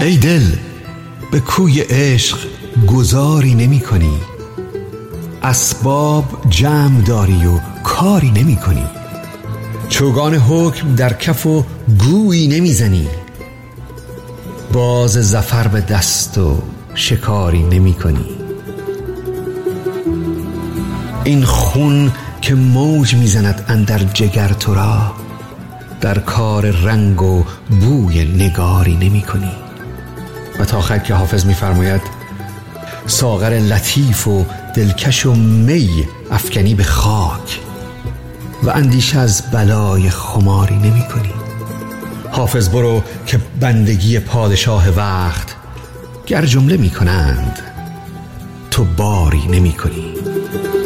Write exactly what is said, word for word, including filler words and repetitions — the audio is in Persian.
ای دل به کوی عشق گذاری نمی کنی، اسباب جمع داری و کاری نمی کنی، چوگان حکم در کف و گویی نمی زنی، باز ظفر به دست و شکاری نمی کنی. این خون که موج می زند اندر جگر تو را، در کار رنگ و بوی نگاری نمی کنی. و تا خط که حافظ می فرماید ساغر لطیف و دلکش و می افکنی به خاک و اندیشه از بلای خماری نمی کنی. حافظ برو که بندگی پادشاه وقت گر جمله می کنند تو باری نمی کنی.